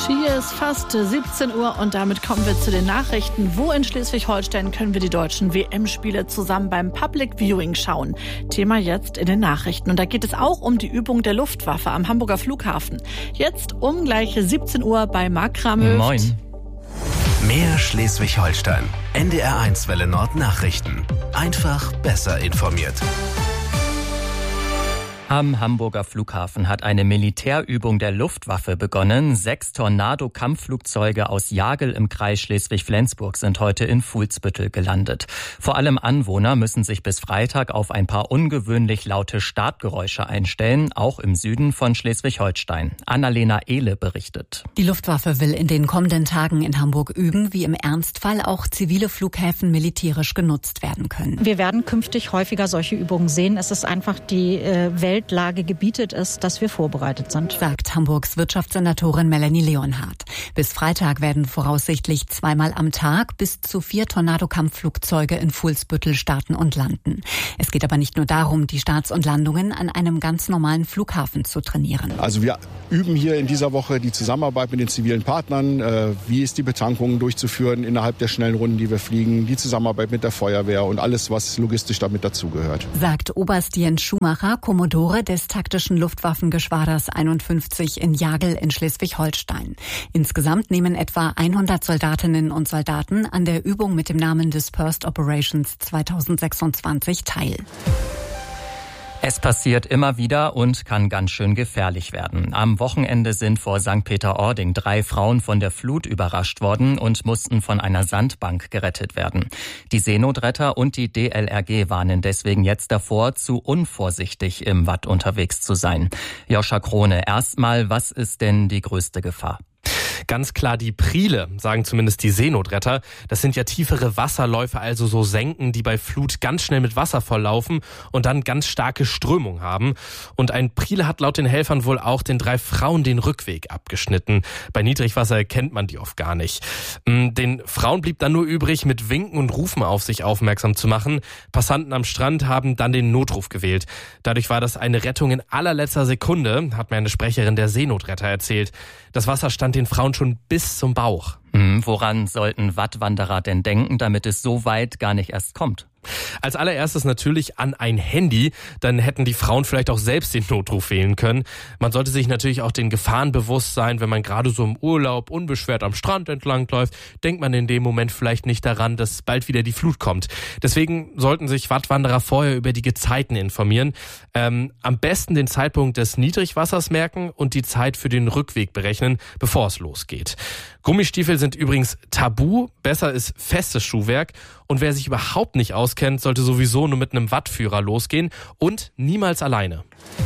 Hier ist fast 17 Uhr und damit kommen wir zu den Nachrichten. Wo in Schleswig-Holstein können wir die deutschen WM-Spiele zusammen beim Public Viewing schauen? Thema jetzt in den Nachrichten. Und da geht es auch um die Übung der Luftwaffe am Hamburger Flughafen. Jetzt um gleich 17 Uhr bei Marc Kramhöft. Moin. Mehr Schleswig-Holstein. NDR1 Welle Nord Nachrichten. Einfach besser informiert. Am Hamburger Flughafen hat eine Militärübung der Luftwaffe begonnen. 6 Tornado-Kampfflugzeuge aus Jagel im Kreis Schleswig-Flensburg sind heute in Fuhlsbüttel gelandet. Vor allem Anwohner müssen sich bis Freitag auf ein paar ungewöhnlich laute Startgeräusche einstellen, auch im Süden von Schleswig-Holstein. Annalena Ehle berichtet. Die Luftwaffe will in den kommenden Tagen in Hamburg üben, wie im Ernstfall auch zivile Flughäfen militärisch genutzt werden können. Wir werden künftig häufiger solche Übungen sehen. Es ist einfach die Weltlage gebietet es, dass wir vorbereitet sind, sagt Hamburgs Wirtschaftssenatorin Melanie Leonhardt. Bis Freitag werden voraussichtlich 2-mal am Tag bis zu 4 Tornado-Kampfflugzeuge in Fuhlsbüttel starten und landen. Es geht aber nicht nur darum, die Starts und Landungen an einem ganz normalen Flughafen zu trainieren. Also wir üben hier in dieser Woche die Zusammenarbeit mit den zivilen Partnern. Wie ist die Betankung durchzuführen innerhalb der schnellen Runden, die wir fliegen, die Zusammenarbeit mit der Feuerwehr und alles, was logistisch damit dazugehört. Sagt Oberst Jens Schumacher, Kommodore des taktischen Luftwaffengeschwaders 51 in Jagel in Schleswig-Holstein. Insgesamt nehmen etwa 100 Soldatinnen und Soldaten an der Übung mit dem Namen Dispersed Operations 2026 teil. Es passiert immer wieder und kann ganz schön gefährlich werden. Am Wochenende sind vor St. Peter-Ording 3 Frauen von der Flut überrascht worden und mussten von einer Sandbank gerettet werden. Die Seenotretter und die DLRG warnen deswegen jetzt davor, zu unvorsichtig im Watt unterwegs zu sein. Joscha Krone, erstmal, was ist denn die größte Gefahr? Ganz klar die Priele, sagen zumindest die Seenotretter. Das sind ja tiefere Wasserläufe, also so Senken, die bei Flut ganz schnell mit Wasser volllaufen und dann ganz starke Strömung haben. Und ein Priele hat laut den Helfern wohl auch den 3 Frauen den Rückweg abgeschnitten. Bei Niedrigwasser kennt man die oft gar nicht. Den Frauen blieb dann nur übrig, mit Winken und Rufen auf sich aufmerksam zu machen. Passanten am Strand haben dann den Notruf gewählt. Dadurch war das eine Rettung in allerletzter Sekunde, hat mir eine Sprecherin der Seenotretter erzählt. Das Wasser stand den Frauen schon bis zum Bauch. Woran sollten Wattwanderer denn denken, damit es so weit gar nicht erst kommt? Als allererstes natürlich an ein Handy, dann hätten die Frauen vielleicht auch selbst den Notruf wählen können. Man sollte sich natürlich auch den Gefahren bewusst sein, wenn man gerade so im Urlaub unbeschwert am Strand entlangläuft, denkt man in dem Moment vielleicht nicht daran, dass bald wieder die Flut kommt. Deswegen sollten sich Wattwanderer vorher über die Gezeiten informieren. Am besten den Zeitpunkt des Niedrigwassers merken und die Zeit für den Rückweg berechnen, bevor es losgeht. Gummistiefel sind übrigens tabu, besser ist festes Schuhwerk. Und wer sich überhaupt nicht auskennt, sollte sowieso nur mit einem Wattführer losgehen und niemals alleine.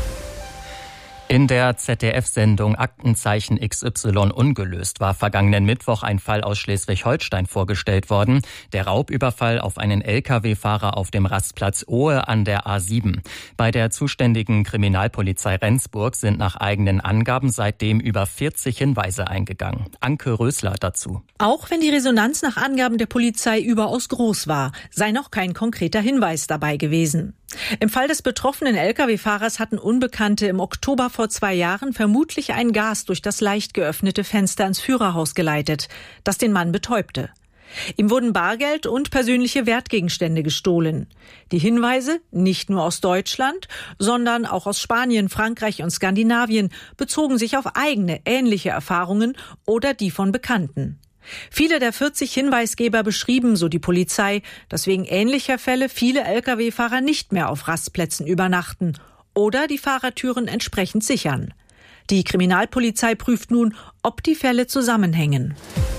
In der ZDF-Sendung Aktenzeichen XY ungelöst war vergangenen Mittwoch ein Fall aus Schleswig-Holstein vorgestellt worden. Der Raubüberfall auf einen Lkw-Fahrer auf dem Rastplatz Ohe an der A7. Bei der zuständigen Kriminalpolizei Rendsburg sind nach eigenen Angaben seitdem über 40 Hinweise eingegangen. Anke Rösler dazu. Auch wenn die Resonanz nach Angaben der Polizei überaus groß war, sei noch kein konkreter Hinweis dabei gewesen. Im Fall des betroffenen Lkw-Fahrers hatten Unbekannte im Oktober vor 2 Jahren vermutlich ein Gas durch das leicht geöffnete Fenster ins Führerhaus geleitet, das den Mann betäubte. Ihm wurden Bargeld und persönliche Wertgegenstände gestohlen. Die Hinweise, nicht nur aus Deutschland, sondern auch aus Spanien, Frankreich und Skandinavien, bezogen sich auf eigene, ähnliche Erfahrungen oder die von Bekannten. Viele der 40 Hinweisgeber beschrieben, so die Polizei, dass wegen ähnlicher Fälle viele Lkw-Fahrer nicht mehr auf Rastplätzen übernachten oder die Fahrertüren entsprechend sichern. Die Kriminalpolizei prüft nun, ob die Fälle zusammenhängen.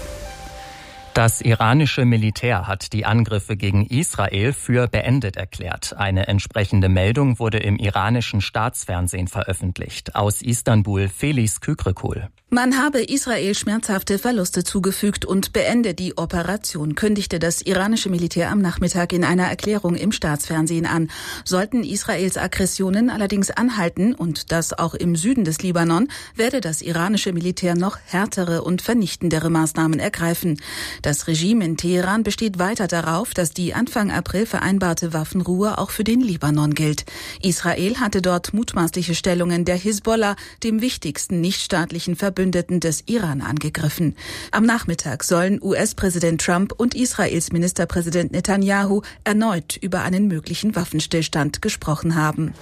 Das iranische Militär hat die Angriffe gegen Israel für beendet erklärt. Eine entsprechende Meldung wurde im iranischen Staatsfernsehen veröffentlicht. Aus Istanbul Felis Kükrekul. Man habe Israel schmerzhafte Verluste zugefügt und beende die Operation, kündigte das iranische Militär am Nachmittag in einer Erklärung im Staatsfernsehen an. Sollten Israels Aggressionen allerdings anhalten, und das auch im Süden des Libanon, werde das iranische Militär noch härtere und vernichtendere Maßnahmen ergreifen. Das Regime in Teheran besteht weiter darauf, dass die Anfang April vereinbarte Waffenruhe auch für den Libanon gilt. Israel hatte dort mutmaßliche Stellungen der Hisbollah, dem wichtigsten nichtstaatlichen Verbündeten des Iran, angegriffen. Am Nachmittag sollen US-Präsident Trump und Israels Ministerpräsident Netanyahu erneut über einen möglichen Waffenstillstand gesprochen haben.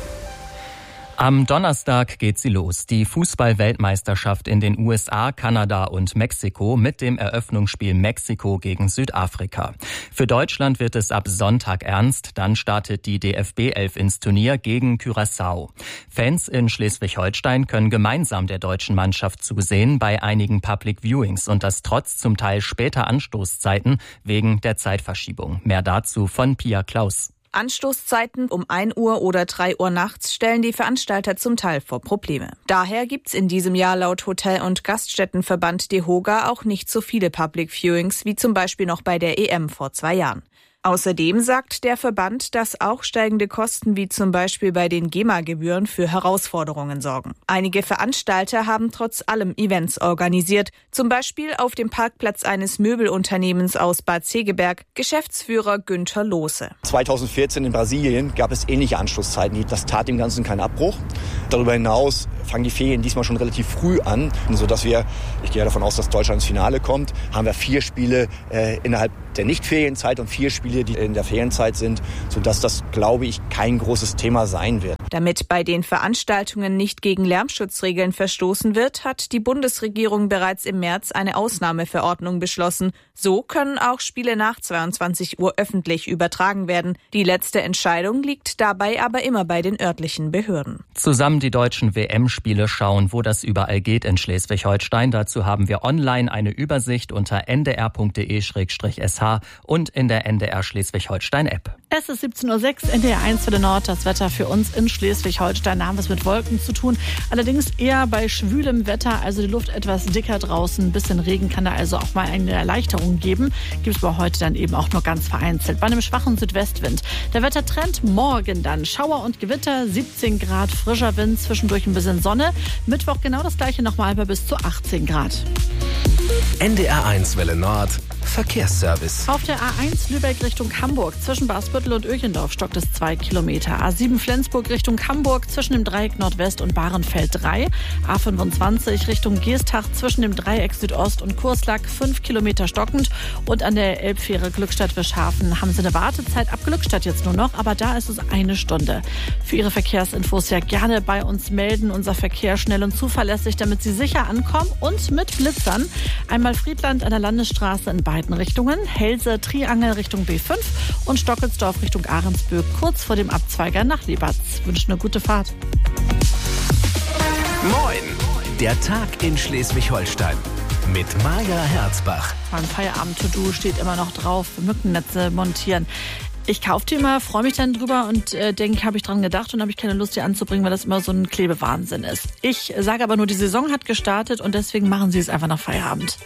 Am Donnerstag geht sie los, die Fußball-Weltmeisterschaft in den USA, Kanada und Mexiko mit dem Eröffnungsspiel Mexiko gegen Südafrika. Für Deutschland wird es ab Sonntag ernst, dann startet die DFB-11 ins Turnier gegen Curaçao. Fans in Schleswig-Holstein können gemeinsam der deutschen Mannschaft zusehen bei einigen Public Viewings und das trotz zum Teil später Anstoßzeiten wegen der Zeitverschiebung. Mehr dazu von Pia Klaus. Anstoßzeiten um 1 Uhr oder 3 Uhr nachts stellen die Veranstalter zum Teil vor Probleme. Daher gibt's in diesem Jahr laut Hotel- und Gaststättenverband DEHOGA auch nicht so viele Public Viewings wie zum Beispiel noch bei der EM vor 2 Jahren. Außerdem sagt der Verband, dass auch steigende Kosten wie zum Beispiel bei den GEMA-Gebühren für Herausforderungen sorgen. Einige Veranstalter haben trotz allem Events organisiert, zum Beispiel auf dem Parkplatz eines Möbelunternehmens aus Bad Segeberg, Geschäftsführer Günther Lohse. 2014 in Brasilien gab es ähnliche Anschlusszeiten, das tat dem Ganzen keinen Abbruch. Darüber hinaus fangen die Ferien diesmal schon relativ früh an, sodass ich gehe davon aus, dass Deutschland ins Finale kommt, haben wir 4 Spiele innerhalb der Nicht-Ferienzeit und 4 Spiele, die in der Ferienzeit sind, sodass das, glaube ich, kein großes Thema sein wird. Damit bei den Veranstaltungen nicht gegen Lärmschutzregeln verstoßen wird, hat die Bundesregierung bereits im März eine Ausnahmeverordnung beschlossen. So können auch Spiele nach 22 Uhr öffentlich übertragen werden. Die letzte Entscheidung liegt dabei aber immer bei den örtlichen Behörden. Zusammen die deutschen WM-Spiele schauen, wo das überall geht in Schleswig-Holstein. Dazu haben wir online eine Übersicht unter ndr.de/sh und in der NDR Schleswig-Holstein-App. Es ist 17:06 Uhr, NDR1 für den Nord. Das Wetter für uns in Schleswig-Holstein. Da haben wir es mit Wolken zu tun. Allerdings eher bei schwülem Wetter, also die Luft etwas dicker draußen. Ein bisschen Regen kann da also auch mal eine Erleichterung geben. Gibt es aber heute dann eben auch nur ganz vereinzelt. Bei einem schwachen Südwestwind. Der Wettertrend morgen dann. Schauer und Gewitter, 17 Grad, frischer Wind, zwischendurch ein bisschen Sonne. Mittwoch genau das gleiche nochmal bei bis zu 18 Grad. NDR1 Welle Nord. Verkehrsservice. Auf der A1 Lübeck Richtung Hamburg zwischen Basbüttel und Öchendorf stockt es 2 Kilometer. A7 Flensburg Richtung Hamburg zwischen dem Dreieck Nordwest und Bahrenfeld 3. A25 Richtung Geestach zwischen dem Dreieck Südost und Kurslack 5 Kilometer stockend. Und an der Elbfähre Glückstadt-Wischhafen haben Sie eine Wartezeit ab Glückstadt jetzt nur noch, aber da ist es 1 Stunde. Für Ihre Verkehrsinfos ja gerne bei uns melden. Unser Verkehr schnell und zuverlässig, damit Sie sicher ankommen und mit Blitzern. Einmal Friedland an der Landesstraße in beiden Richtungen, Helse Triangel Richtung B5 und Stockelsdorf Richtung Ahrensböck kurz vor dem Abzweiger nach Lebatz. Wünsche eine gute Fahrt. Moin, der Tag in Schleswig-Holstein mit Maja Herzbach. Mein Feierabend-To-Do steht immer noch drauf, Mückennetze montieren. Ich kaufe die immer, freue mich dann drüber und denke, habe ich dran gedacht und habe ich keine Lust, die anzubringen, weil das immer so ein Klebewahnsinn ist. Ich sage aber nur, die Saison hat gestartet und deswegen machen Sie es einfach nach Feierabend.